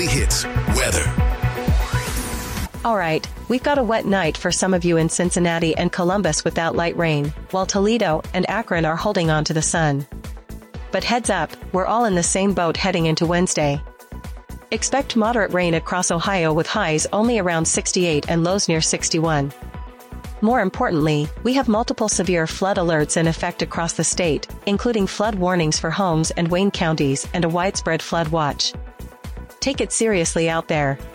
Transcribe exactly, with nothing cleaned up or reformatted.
Weekly Hits weather. All right, we've got a wet night for some of you in Cincinnati and Columbus with that light rain, while Toledo and Akron are holding on to the sun. But heads up, we're all in the same boat heading into Wednesday. Expect moderate rain across Ohio with highs only around sixty-eight and lows near sixty-one. More importantly, we have multiple severe flood alerts in effect across the state, including flood warnings for Holmes and Wayne counties and a widespread flood watch. Take it seriously out there.